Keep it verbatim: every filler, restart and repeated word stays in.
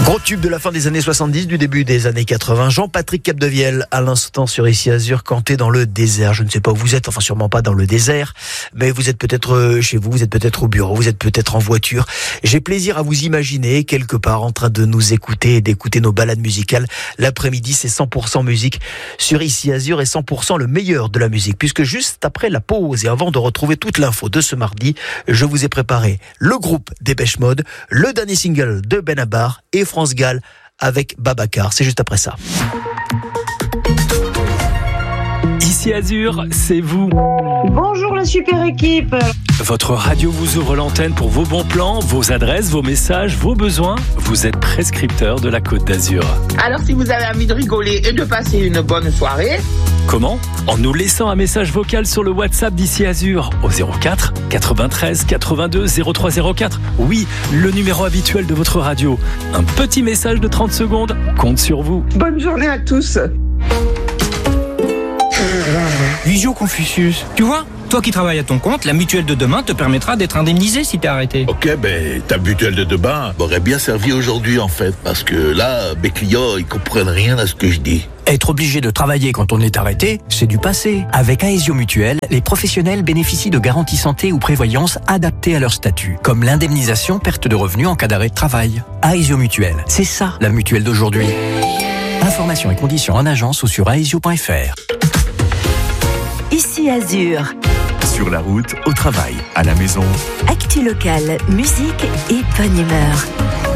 Gros tube de la fin des années soixante-dix, du début des années quatre-vingts. Jean-Patrick Capdevielle, à l'instant sur Ici Azur, canté dans le désert. Je ne sais pas où vous êtes, enfin sûrement pas dans le désert, mais vous êtes peut-être chez vous, vous êtes peut-être au bureau, vous êtes peut-être en voiture. J'ai plaisir à vous imaginer quelque part en train de nous écouter et d'écouter nos balades musicales. L'après-midi, c'est cent pour cent musique sur Ici Azur et cent pour cent le meilleur de la musique, puisque juste après la pause et avant de retrouver toute l'info de ce mardi, je vous ai préparé le groupe Dépêche Mode, le dernier single de Benabar et France Gall avec Babacar. C'est juste après ça. Ici Azur, c'est vous. Bonjour la super équipe. Votre radio vous ouvre l'antenne pour vos bons plans, vos adresses, vos messages, vos besoins. Vous êtes prescripteur de la Côte d'Azur. Alors si vous avez envie de rigoler et de passer une bonne soirée... Comment ? En nous laissant un message vocal sur le WhatsApp d'Ici Azur au zéro quatre quatre-vingt-treize quatre-vingt-deux zéro trois zéro quatre. Oui, le numéro habituel de votre radio. Un petit message de trente secondes compte sur vous. Bonne journée à tous. Visio Confucius. Tu vois, toi qui travailles à ton compte, la mutuelle de demain te permettra d'être indemnisé si t'es arrêté. Ok, ben ta mutuelle de demain m'aurait bien servi aujourd'hui en fait, parce que là, mes clients, ils comprennent rien à ce que je dis. Être obligé de travailler quand on est arrêté, c'est du passé. Avec Aesio Mutuelle, les professionnels bénéficient de garanties santé ou prévoyance adaptées à leur statut, comme l'indemnisation perte de revenus en cas d'arrêt de travail. Aesio Mutuelle, c'est ça la mutuelle d'aujourd'hui. Informations et conditions en agence ou sur aesio point f r. Ici Azur. Sur la route, au travail, à la maison. Actu locale, musique et bonne humeur.